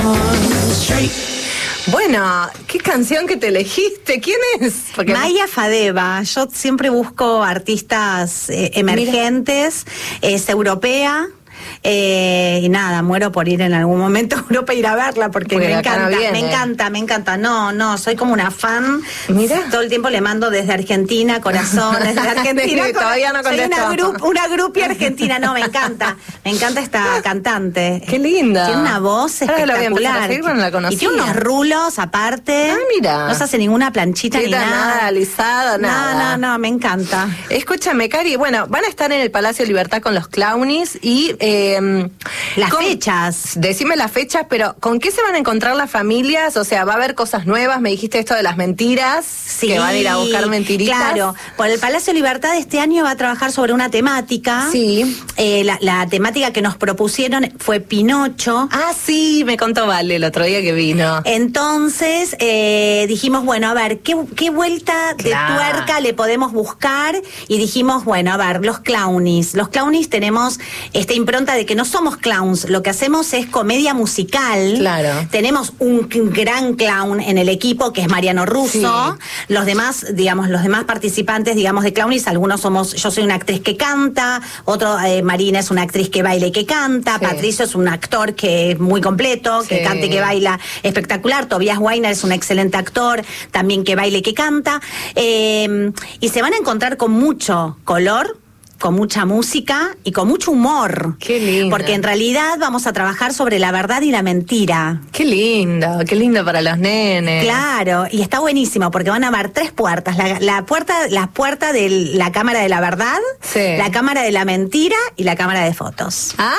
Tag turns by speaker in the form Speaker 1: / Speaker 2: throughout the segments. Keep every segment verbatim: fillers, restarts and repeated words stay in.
Speaker 1: Bueno, ¿qué canción que te elegiste? ¿Quién es?
Speaker 2: Porque Maya Fadeva. Yo siempre busco artistas eh, emergentes. Mira. Es europea. Eh, y nada, muero por ir en algún momento a Europa, ir a verla porque, porque me encanta, no me encanta, me encanta. No, no, soy como una fan. Mira, todo el tiempo le mando desde Argentina, corazones, desde Argentina.
Speaker 1: Desde, todavía no contestó.
Speaker 2: Soy una grup, una grupia argentina, no, me encanta, me encanta esta cantante.
Speaker 1: Qué linda.
Speaker 2: Tiene una voz espectacular.
Speaker 1: Seguir, bueno, la conocía.
Speaker 2: Y tiene unos rulos aparte.
Speaker 1: Ah, mira.
Speaker 2: No se hace ninguna planchita ni nada.
Speaker 1: Nada, alisada, nada.
Speaker 2: No, no, no, me encanta.
Speaker 1: Escúchame, Cari, bueno, van a estar en el Palacio Libertad con los Clownies y eh,
Speaker 2: las
Speaker 1: con,
Speaker 2: fechas.
Speaker 1: Decime las fechas, pero ¿con qué se van a encontrar las familias? O sea, ¿va a haber cosas nuevas? Me dijiste esto de las mentiras,
Speaker 2: sí,
Speaker 1: que van a ir a buscar mentiritas.
Speaker 2: Claro, por el Palacio Libertad este año va a trabajar sobre una temática.
Speaker 1: Sí.
Speaker 2: Eh, la, la temática que nos propusieron fue Pinocho.
Speaker 1: Ah, sí, me contó Vale el otro día que vino.
Speaker 2: Entonces eh, dijimos, bueno, a ver, ¿qué, qué vuelta
Speaker 1: claro.
Speaker 2: de tuerca le podemos buscar? Y dijimos, bueno, a ver, los Clownies. Los Clownies tenemos esta impronta de que no somos clowns, lo que hacemos es comedia musical.
Speaker 1: Claro.
Speaker 2: Tenemos un gran clown en el equipo que es Mariano Russo. Sí. Los demás, digamos, los demás participantes, digamos, de Clownies, algunos somos, yo soy una actriz que canta, otro, eh, Marina es una actriz que baila y que canta, sí. Patricio es un actor que es muy completo, sí. que canta y que baila espectacular, Tobias Weiner es un excelente actor, también que baila y que canta, eh, y se van a encontrar con mucho color, con mucha música y con mucho humor.
Speaker 1: Qué lindo.
Speaker 2: Porque en realidad vamos a trabajar sobre la verdad y la mentira.
Speaker 1: Qué lindo, qué lindo para los nenes.
Speaker 2: Claro, y está buenísimo porque van a haber tres puertas. La, la puerta, la puerta de la cámara de la verdad,
Speaker 1: sí.
Speaker 2: la cámara de la mentira y la cámara de fotos.
Speaker 1: ¡Ah!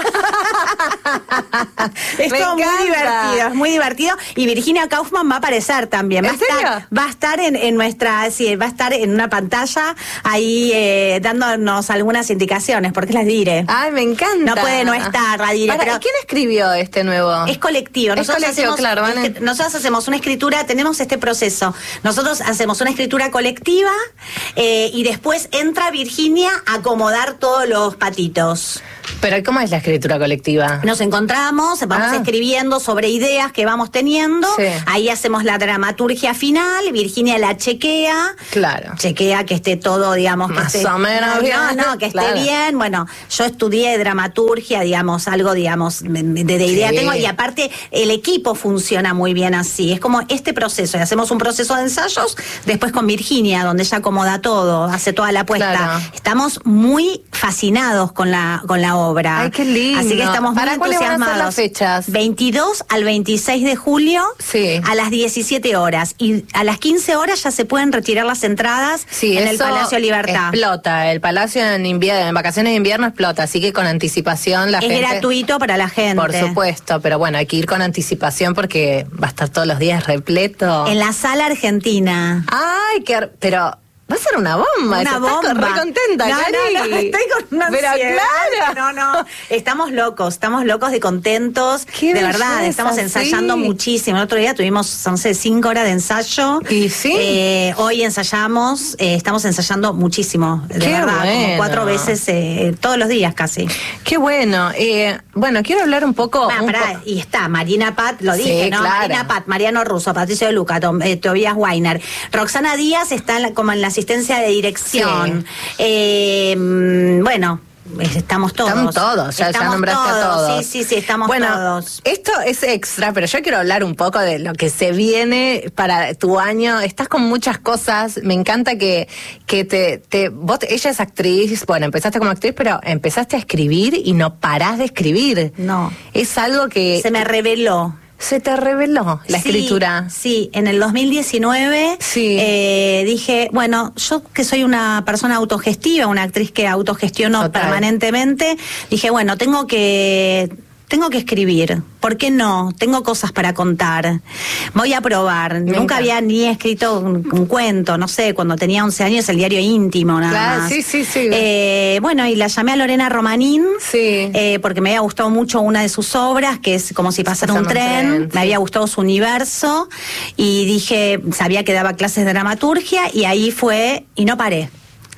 Speaker 2: Es todo muy divertido, es muy divertido. Y Virginia Kaufman va a aparecer también. Va
Speaker 1: ¿En serio?
Speaker 2: a estar, va a estar en, en nuestra, sí, va a estar en una pantalla ahí eh, dándonos algunas indicaciones, porque las diré.
Speaker 1: Ay, me encanta.
Speaker 2: No puede no estar, la diré.
Speaker 1: Para,
Speaker 2: pero
Speaker 1: ¿y quién escribió este nuevo?
Speaker 2: Es colectivo.
Speaker 1: Es
Speaker 2: nosotros
Speaker 1: colectivo,
Speaker 2: hacemos,
Speaker 1: claro. Van
Speaker 2: este, nosotros hacemos una escritura, tenemos este proceso. Nosotros hacemos una escritura colectiva eh, y después entra Virginia a acomodar todos los patitos.
Speaker 1: Pero ¿cómo es la escritura colectiva?
Speaker 2: Nos encontramos, vamos
Speaker 1: ah.
Speaker 2: escribiendo sobre ideas que vamos teniendo,
Speaker 1: sí.
Speaker 2: ahí hacemos la dramaturgia final, Virginia la chequea,
Speaker 1: claro,
Speaker 2: chequea que esté todo, digamos,
Speaker 1: más
Speaker 2: que esté,
Speaker 1: o menos
Speaker 2: no,
Speaker 1: bien.
Speaker 2: no, no, que esté
Speaker 1: claro.
Speaker 2: bien. Bueno, yo estudié dramaturgia, digamos, algo, digamos, de, de idea
Speaker 1: sí.
Speaker 2: tengo, y aparte el equipo funciona muy bien así, es como este proceso, y hacemos un proceso de ensayos, después con Virginia, donde ella acomoda todo, hace toda la puesta.
Speaker 1: Claro.
Speaker 2: Estamos muy fascinados con la, con la obra.
Speaker 1: Ay, qué lindo.
Speaker 2: Así que estamos muy
Speaker 1: ¿Para cuáles van a ser las fechas?
Speaker 2: veintidós al veintiséis de julio,
Speaker 1: sí.
Speaker 2: a las diecisiete horas. Y a las quince horas ya se pueden retirar las entradas
Speaker 1: sí,
Speaker 2: en el Palacio Libertad.
Speaker 1: Explota, el Palacio en invierno, en vacaciones de invierno explota, así que con anticipación la
Speaker 2: es
Speaker 1: gente...
Speaker 2: Es gratuito para la gente.
Speaker 1: Por supuesto, pero bueno, hay que ir con anticipación porque va a estar todos los días repleto.
Speaker 2: En la Sala Argentina.
Speaker 1: Ay, qué... pero... Va a ser una bomba.
Speaker 2: Una bomba.
Speaker 1: Estás re contenta,
Speaker 2: no,
Speaker 1: Cari.
Speaker 2: No, no, estoy con una
Speaker 1: Pero
Speaker 2: ansiedad.
Speaker 1: claro.
Speaker 2: No, no. Estamos locos, estamos locos de contentos.
Speaker 1: Qué
Speaker 2: de
Speaker 1: belleza,
Speaker 2: verdad, estamos ensayando
Speaker 1: sí.
Speaker 2: muchísimo. El otro día tuvimos, no sé, cinco horas de ensayo.
Speaker 1: Y sí.
Speaker 2: Eh, hoy ensayamos, eh, estamos ensayando muchísimo. De
Speaker 1: Qué
Speaker 2: verdad,
Speaker 1: bueno.
Speaker 2: como cuatro veces eh, todos los días casi.
Speaker 1: Qué bueno. Eh, bueno, quiero hablar un poco.
Speaker 2: Ah,
Speaker 1: un
Speaker 2: pará,
Speaker 1: po-
Speaker 2: y está Marina Pat, lo
Speaker 1: Sí,
Speaker 2: dije, ¿no?
Speaker 1: claro.
Speaker 2: Marina Pat, Mariano Russo, Patricio de Luca, Tom, eh, Tobias Weiner. Roxana Díaz está en la, como en la asistencia de dirección. Sí. Eh, bueno, estamos todos.
Speaker 1: Estamos todos, ya,
Speaker 2: estamos
Speaker 1: ya nombraste
Speaker 2: todos.
Speaker 1: a todos.
Speaker 2: Sí, sí, sí, estamos
Speaker 1: bueno,
Speaker 2: todos.
Speaker 1: Esto es extra, pero yo quiero hablar un poco de lo que se viene para tu año. Estás con muchas cosas. Me encanta que, que te, te... Vos, ella es actriz, bueno, empezaste como actriz, pero empezaste a escribir y no parás de escribir.
Speaker 2: No.
Speaker 1: Es algo que...
Speaker 2: Se me reveló.
Speaker 1: Se te reveló la
Speaker 2: sí,
Speaker 1: escritura.
Speaker 2: Sí, en el dos mil diecinueve
Speaker 1: sí.
Speaker 2: eh, dije, bueno, yo que soy una persona autogestiva, una actriz que autogestiono
Speaker 1: Total.
Speaker 2: permanentemente, dije, bueno, tengo que... Tengo que escribir, ¿por qué no? Tengo cosas para contar. Voy a probar.
Speaker 1: Me
Speaker 2: Nunca
Speaker 1: encanta.
Speaker 2: había ni escrito un, un cuento, no sé, cuando tenía once años, el diario íntimo, nada
Speaker 1: Claro,
Speaker 2: más.
Speaker 1: sí, sí, sí.
Speaker 2: Eh, bueno, y la llamé a Lorena Romanín,
Speaker 1: Sí.
Speaker 2: eh, porque me había gustado mucho una de sus obras, que es Como si pasara un tren.
Speaker 1: un tren,
Speaker 2: Me
Speaker 1: sí.
Speaker 2: había gustado su universo, y dije, sabía que daba clases de dramaturgia, y ahí fue, y no paré.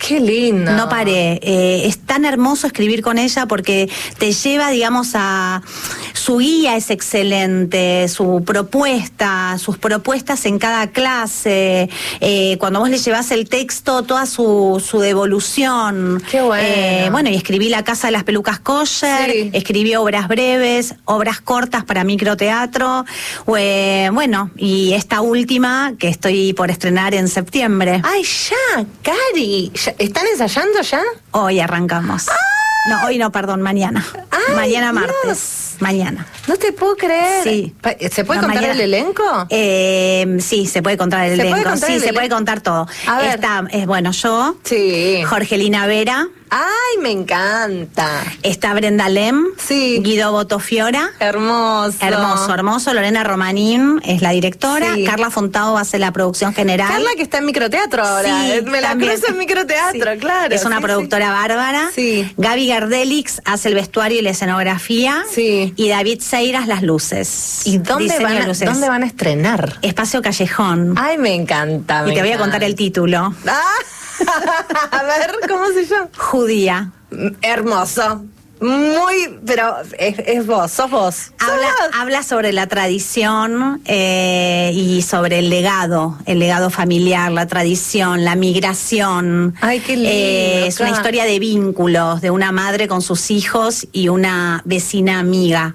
Speaker 1: Qué lindo.
Speaker 2: No paré. Eh, es tan hermoso escribir con ella porque te lleva, digamos, a... Su guía es excelente, su propuesta, sus propuestas en cada clase, eh, cuando vos le llevás el texto, toda su, su devolución.
Speaker 1: Qué bueno.
Speaker 2: Eh, bueno, y escribí La Casa de las Pelucas Kosher, sí. Escribí obras breves, obras cortas para microteatro, eh, bueno, y esta última que estoy por estrenar en septiembre.
Speaker 1: ¡Ay, ya, Cari! ¿Ya, ¿están ensayando ya?
Speaker 2: Hoy arrancamos. ¡Ah! No, hoy no, perdón, mañana.
Speaker 1: Ay,
Speaker 2: mañana
Speaker 1: Dios.
Speaker 2: martes. Mañana.
Speaker 1: No te puedo creer.
Speaker 2: Sí.
Speaker 1: ¿Se puede
Speaker 2: no,
Speaker 1: contar
Speaker 2: mañana.
Speaker 1: el elenco?
Speaker 2: Eh, sí, se puede contar el
Speaker 1: ¿Se
Speaker 2: elenco.
Speaker 1: puede contar
Speaker 2: sí,
Speaker 1: el
Speaker 2: se
Speaker 1: elenco?
Speaker 2: puede contar todo.
Speaker 1: A ver.
Speaker 2: Está, es bueno, yo.
Speaker 1: Sí.
Speaker 2: Jorgelina Vera.
Speaker 1: Ay, me encanta.
Speaker 2: Está Brenda Lem.
Speaker 1: Sí.
Speaker 2: Guido Botofiora.
Speaker 1: Hermoso.
Speaker 2: Hermoso, hermoso. Lorena Romanín es la directora.
Speaker 1: Sí.
Speaker 2: Carla Fontao va a ser la producción general.
Speaker 1: Carla que está en microteatro ahora.
Speaker 2: Sí,
Speaker 1: me la
Speaker 2: también.
Speaker 1: cruzo en microteatro,
Speaker 2: Sí.
Speaker 1: claro.
Speaker 2: Es una
Speaker 1: sí,
Speaker 2: productora
Speaker 1: sí.
Speaker 2: bárbara.
Speaker 1: Sí.
Speaker 2: Gaby Gardelix hace el vestuario y la escenografía.
Speaker 1: Sí.
Speaker 2: Y David Seiras las luces.
Speaker 1: ¿Y dónde
Speaker 2: Diseño
Speaker 1: van,
Speaker 2: de
Speaker 1: a,
Speaker 2: luces.
Speaker 1: dónde van a estrenar?
Speaker 2: Espacio Callejón.
Speaker 1: Ay, me encanta.
Speaker 2: y
Speaker 1: me
Speaker 2: te voy a
Speaker 1: encanta.
Speaker 2: contar el título.
Speaker 1: Ah, a ver, ¿cómo se llama?
Speaker 2: Judía.
Speaker 1: Hermoso. Muy, pero es, es vos, sos vos.
Speaker 2: Habla,
Speaker 1: Sos vos.
Speaker 2: habla sobre la tradición eh, y sobre el legado, el legado familiar, la tradición, la migración.
Speaker 1: Ay, qué lindo,
Speaker 2: Eh, es
Speaker 1: claro.
Speaker 2: una historia de vínculos, de una madre con sus hijos y una vecina amiga.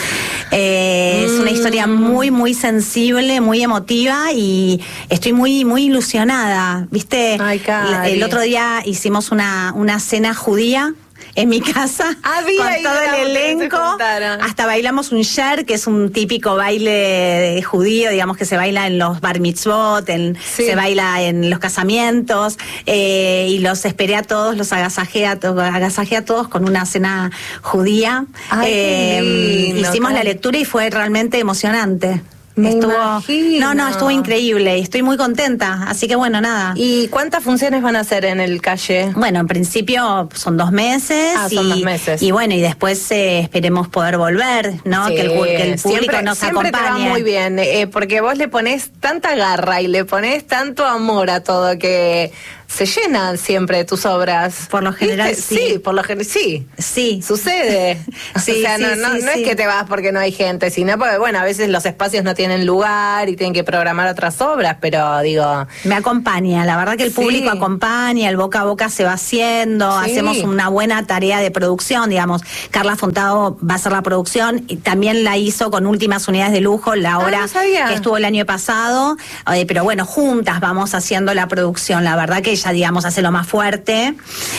Speaker 2: Eh, Es una historia muy, muy sensible, muy emotiva y estoy muy, muy ilusionada. ¿Viste?
Speaker 1: Ay, Cari.
Speaker 2: El otro día hicimos una, una cena judía en mi casa
Speaker 1: Había
Speaker 2: con
Speaker 1: ido
Speaker 2: todo
Speaker 1: la
Speaker 2: el
Speaker 1: foto que se
Speaker 2: elenco.
Speaker 1: juntaron.
Speaker 2: Hasta bailamos un sher, que es un típico baile de judío, digamos que se baila en los bar mitzvot, en,
Speaker 1: Sí.
Speaker 2: se baila en los casamientos, eh, y los esperé a todos, los agasajé a, to- agasajé a todos con una cena judía.
Speaker 1: Ay, qué lindo,
Speaker 2: hicimos la
Speaker 1: Cari.
Speaker 2: lectura y fue realmente emocionante.
Speaker 1: Me
Speaker 2: estuvo,
Speaker 1: imagino.
Speaker 2: no, no, estuvo increíble y estoy muy contenta, así que bueno, nada.
Speaker 1: ¿Y cuántas funciones van a hacer en el calle?
Speaker 2: Bueno, en principio son dos meses.
Speaker 1: Ah, son
Speaker 2: y,
Speaker 1: dos meses.
Speaker 2: Y bueno, y después eh, esperemos poder volver, ¿no?
Speaker 1: Sí,
Speaker 2: que, el, que el público
Speaker 1: siempre,
Speaker 2: nos
Speaker 1: siempre
Speaker 2: acompañe.
Speaker 1: te va muy bien, eh, porque vos le ponés tanta garra y le ponés tanto amor a todo que se llenan siempre tus obras.
Speaker 2: Por lo general,
Speaker 1: ¿Viste?
Speaker 2: sí.
Speaker 1: Sí, por lo general, sí.
Speaker 2: Sí.
Speaker 1: Sucede.
Speaker 2: Sí,
Speaker 1: o sea,
Speaker 2: sí,
Speaker 1: no, no,
Speaker 2: sí,
Speaker 1: no
Speaker 2: sí.
Speaker 1: es que te vas porque no hay gente, sino porque, bueno, a veces los espacios no tienen lugar y tienen que programar otras obras, pero digo...
Speaker 2: Me acompaña, la verdad que el
Speaker 1: Sí.
Speaker 2: público acompaña, el boca a boca se va haciendo,
Speaker 1: Sí.
Speaker 2: hacemos una buena tarea de producción, digamos. Carla Fontao va a hacer la producción y también la hizo con Últimas Unidades de Lujo, la obra
Speaker 1: no sabía.
Speaker 2: que estuvo el año pasado, eh, pero bueno, juntas vamos haciendo la producción, la verdad que ella, digamos, hace lo más fuerte,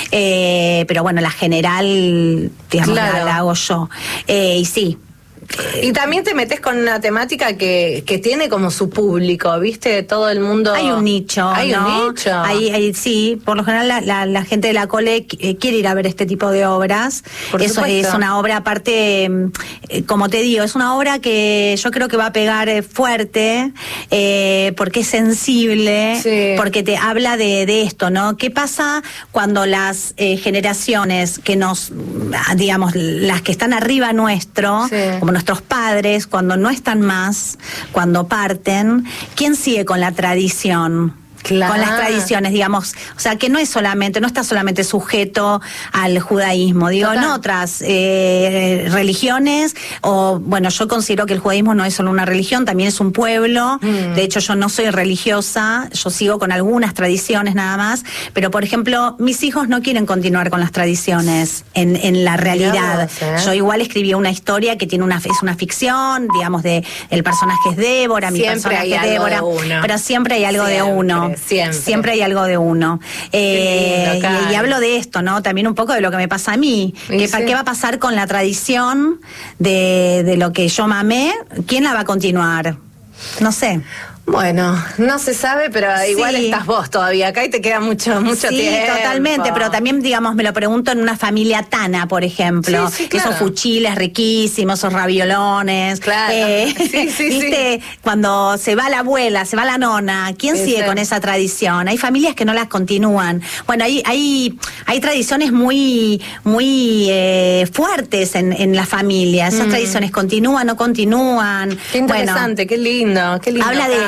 Speaker 2: eh, pero bueno, la general, digamos,
Speaker 1: Claro.
Speaker 2: la, la hago yo. Eh, y sí.
Speaker 1: Y también te metes con una temática que, que tiene como su público, ¿viste? Todo el mundo...
Speaker 2: Hay un nicho,
Speaker 1: Hay
Speaker 2: ¿no?
Speaker 1: un nicho.
Speaker 2: Hay, hay- sí, por lo general la, la- la gente de la Cole eh, quiere ir a ver este tipo de obras.
Speaker 1: Por
Speaker 2: Eso
Speaker 1: supuesto.
Speaker 2: es una obra aparte, mm, eh, como te digo, es una obra que yo creo que va a pegar eh, fuerte, eh, porque es sensible,
Speaker 1: Sí.
Speaker 2: porque te habla de, de esto, ¿no? ¿Qué pasa cuando las eh, generaciones que nos, ah, digamos, las que están arriba nuestro,
Speaker 1: Sí.
Speaker 2: como nuestros padres, cuando no están más, cuando parten, ¿quién sigue con la tradición?
Speaker 1: Claro.
Speaker 2: Con las tradiciones, digamos, o sea, que no es solamente, no está solamente sujeto al judaísmo, digo,
Speaker 1: Total.
Speaker 2: en otras eh, religiones, o bueno, yo considero que el judaísmo no es solo una religión, también es un pueblo,
Speaker 1: Mm.
Speaker 2: de hecho yo no soy religiosa, yo sigo con algunas tradiciones nada más, pero por ejemplo, mis hijos no quieren continuar con las tradiciones en, en la realidad.
Speaker 1: vos, ¿eh?
Speaker 2: Yo igual escribí una historia que tiene una, es una ficción, digamos, de el personaje es Débora, mi
Speaker 1: Siempre
Speaker 2: personaje
Speaker 1: hay
Speaker 2: es
Speaker 1: algo
Speaker 2: Débora,
Speaker 1: de uno.
Speaker 2: pero siempre hay algo
Speaker 1: Siempre,
Speaker 2: de uno.
Speaker 1: siempre.
Speaker 2: hay algo de uno. Eh,
Speaker 1: lindo, Cari.
Speaker 2: y, y hablo de esto, ¿no? También un poco de lo que me pasa a mí.
Speaker 1: Y
Speaker 2: ¿Qué,
Speaker 1: sí.
Speaker 2: ¿Qué va a pasar con la tradición de, de lo que yo mamé? ¿Quién la va a continuar? No sé.
Speaker 1: Bueno, no se sabe, pero igual
Speaker 2: Sí.
Speaker 1: estás vos todavía acá y te queda mucho, mucho
Speaker 2: sí,
Speaker 1: tiempo.
Speaker 2: totalmente, pero también, digamos, me lo pregunto en una familia tana, por ejemplo.
Speaker 1: Sí, sí, claro.
Speaker 2: Esos fuchiles riquísimos, esos raviolones.
Speaker 1: Claro.
Speaker 2: Eh,
Speaker 1: Sí, sí,
Speaker 2: ¿viste? Cuando se va la abuela, se va la nona, ¿quién
Speaker 1: Sí,
Speaker 2: sigue
Speaker 1: sí.
Speaker 2: con esa tradición? Hay familias que no las continúan. Bueno, hay, hay, hay tradiciones muy, muy eh, fuertes en, en la familia. Esas tradiciones continúan, no continúan.
Speaker 1: Qué
Speaker 2: Bueno,
Speaker 1: interesante, qué lindo, qué lindo.
Speaker 2: habla de
Speaker 1: Cari.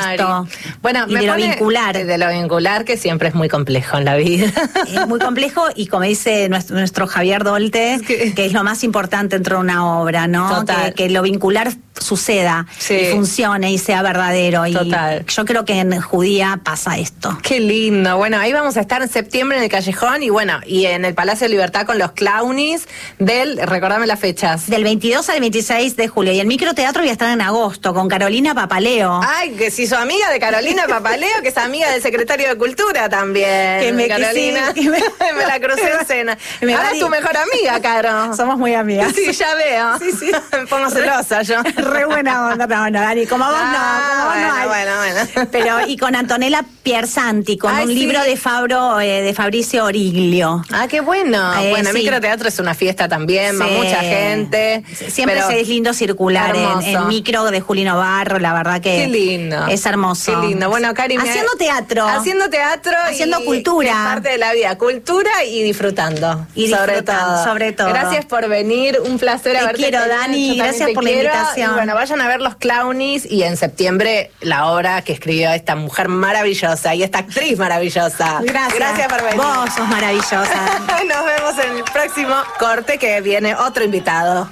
Speaker 2: esto.
Speaker 1: Bueno,
Speaker 2: y
Speaker 1: me
Speaker 2: de lo
Speaker 1: pone
Speaker 2: vincular.
Speaker 1: De lo vincular, que siempre es muy complejo en la vida.
Speaker 2: Es muy complejo y como dice nuestro, nuestro Javier Dolte, que... que es lo más importante dentro de una obra, ¿no?
Speaker 1: Total.
Speaker 2: Que, que lo vincular suceda, sí. y funcione y sea verdadero.
Speaker 1: Total.
Speaker 2: Y yo creo que en Judía pasa esto.
Speaker 1: Qué lindo. Bueno, ahí vamos a estar en septiembre en el Callejón y bueno, y en el Palacio de Libertad con los Clownies del, recordame las fechas.
Speaker 2: Del veintidós al veintiséis de julio. Y el microteatro voy a estar en agosto con Carolina Papaleo.
Speaker 1: Ay, que si su amiga de Carolina Papaleo, que es amiga del secretario de Cultura también.
Speaker 2: Que me,
Speaker 1: Carolina.
Speaker 2: Que sí, que me,
Speaker 1: me la crucé en cena. Ahora es tu mejor amiga, Caro.
Speaker 2: Somos muy amigas.
Speaker 1: Sí, ya veo.
Speaker 2: Sí, sí.
Speaker 1: Me pongo celosa yo.
Speaker 2: Re buena onda. No, no, Dani, como vos
Speaker 1: ah,
Speaker 2: no, como vos
Speaker 1: bueno,
Speaker 2: no hay.
Speaker 1: Bueno, bueno.
Speaker 2: Pero, y con Antonella Piersanti, con
Speaker 1: Ay,
Speaker 2: un
Speaker 1: sí.
Speaker 2: libro de Fabro, eh, de Fabricio Origlio.
Speaker 1: Ah, qué bueno.
Speaker 2: Eh,
Speaker 1: bueno, el
Speaker 2: sí.
Speaker 1: microteatro es una fiesta también, sí. va mucha gente.
Speaker 2: Siempre es lindo circular en, en micro de Juli Navarro, la verdad que
Speaker 1: qué lindo.
Speaker 2: Es hermoso.
Speaker 1: Qué lindo. Bueno, Cari,
Speaker 2: haciendo
Speaker 1: me...
Speaker 2: teatro.
Speaker 1: Haciendo teatro.
Speaker 2: Haciendo
Speaker 1: y
Speaker 2: cultura.
Speaker 1: Es parte de la vida. Cultura y disfrutando.
Speaker 2: Y
Speaker 1: sobre
Speaker 2: disfrutando,
Speaker 1: todo.
Speaker 2: sobre todo.
Speaker 1: Gracias por venir. Un placer
Speaker 2: te
Speaker 1: haberte
Speaker 2: quiero,
Speaker 1: tenido.
Speaker 2: Dani. Gracias por
Speaker 1: quiero.
Speaker 2: la invitación.
Speaker 1: Y bueno, vayan a ver los Clownies y en septiembre la obra que escribió esta mujer maravillosa y esta actriz maravillosa.
Speaker 2: Gracias.
Speaker 1: Gracias por venir.
Speaker 2: Vos sos maravillosa.
Speaker 1: Nos vemos en el próximo corte que viene otro invitado.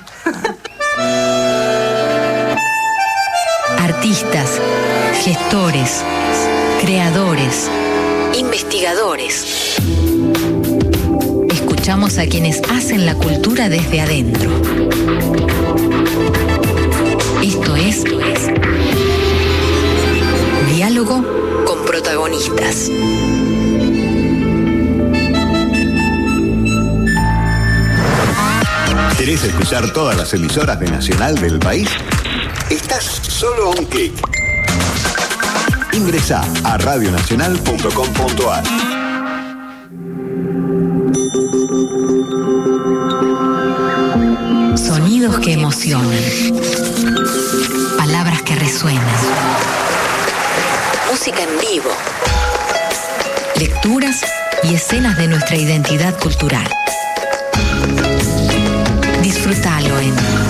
Speaker 3: Artistas, gestores, creadores, investigadores. Escuchamos a quienes hacen la cultura desde adentro. Esto es Diálogo con protagonistas.
Speaker 4: ¿Querés escuchar todas las emisoras de Nacional del país? Estás solo a un clic. Ingresá a radio nacional punto com punto a r.
Speaker 3: Sonidos que emocionan. Palabras que resuenan. Música en vivo. Lecturas y escenas de nuestra identidad cultural. Disfrútalo en